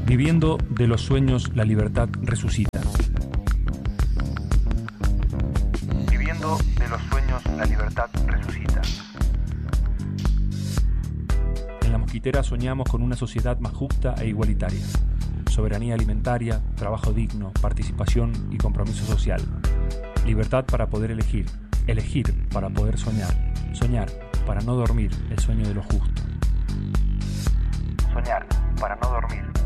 Viviendo de los sueños, la libertad resucita. Viviendo de los sueños, la libertad resucita. En La Mosquitera soñamos con una sociedad más justa e igualitaria. Soberanía alimentaria, trabajo digno, participación y compromiso social. Libertad para poder elegir. Elegir para poder soñar. Soñar para no dormir el sueño de lo justo. Soñar para no dormir